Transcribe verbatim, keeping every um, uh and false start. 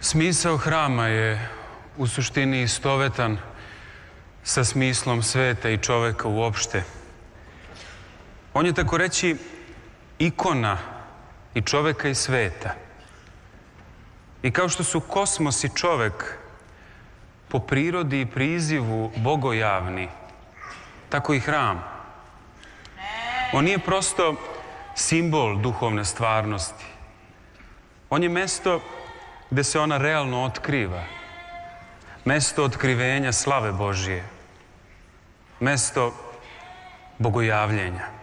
Smisao hrama je u suštini istovetan sa smislom sveta i čoveka uopšte. On je, tako reći, ikona i čoveka i sveta. I kao što su kosmos i čovek po prirodi i prizivu bogojavni, tako i hram. On nije prosto simbol duhovne stvarnosti. On je mesto gde se ona realno otkriva. Mesto otkrivenja slave Božije. Mesto bogojavljenja.